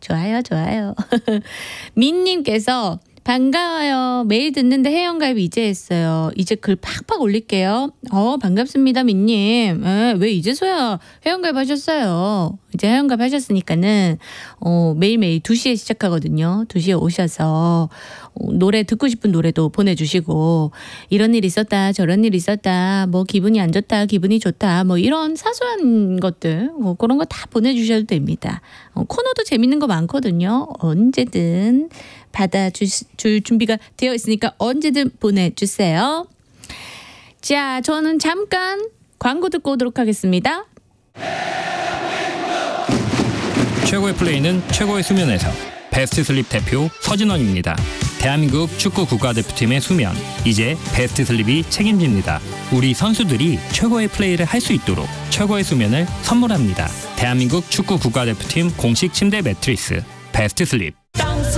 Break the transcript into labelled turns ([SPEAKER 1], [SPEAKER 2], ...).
[SPEAKER 1] 좋아요, 좋아요. 민님께서 반가워요. 매일 듣는데 회원가입 이제 했어요. 이제 글 팍팍 올릴게요. 반갑습니다, 민님. 왜 이제서야 회원가입 하셨어요? 이제 회원가입 하셨으니까는 매일매일 2시에 시작하거든요. 2시에 오셔서 노래 듣고 싶은 노래도 보내주시고 이런 일 있었다 저런 일 있었다 뭐 기분이 안 좋다 기분이 좋다 뭐 이런 사소한 것들 그런 거 다 보내주셔도 됩니다. 코너도 재밌는 거 많거든요. 언제든 받아줄 준비가 되어 있으니까 언제든 보내주세요. 자, 저는 잠깐 광고 듣고 오도록 하겠습니다.
[SPEAKER 2] 최고의 플레이는 최고의 수면에서. 베스트 슬립 대표 서진원입니다. 대한민국 축구 국가대표팀의 수면, 이제 베스트 슬립이 책임집니다. 우리 선수들이 최고의 플레이를 할 수 있도록 최고의 수면을 선물합니다. 대한민국 축구 국가대표팀 공식 침대 매트리스 베스트 슬립.